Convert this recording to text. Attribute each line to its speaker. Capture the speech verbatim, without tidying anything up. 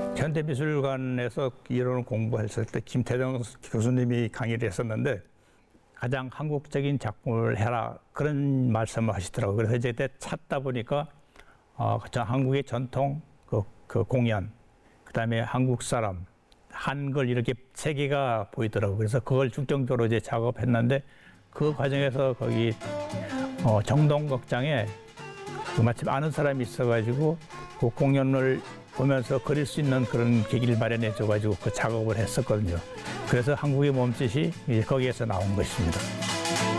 Speaker 1: 현대미술관에서 이런 공부했을 때 김태정 교수님이 강의를 했었는데 가장 한국적인 작품을 해라 그런 말씀을 하시더라고요. 그래서 이제 그때 찾다 보니까 어, 한국의 전통 그, 그 공연, 그다음에 한국 사람, 한글 이렇게 세 개가 보이더라고요. 그래서 그걸 중점적으로 이제 작업했는데 그 과정에서 거기 어, 정동극장에 그 마침 아는 사람이 있어가지고 그 공연을 보면서 그릴 수 있는 그런 계기를 마련해줘가지고 그 작업을 했었거든요. 그래서 한국의 몸짓이 거기에서 나온 것입니다.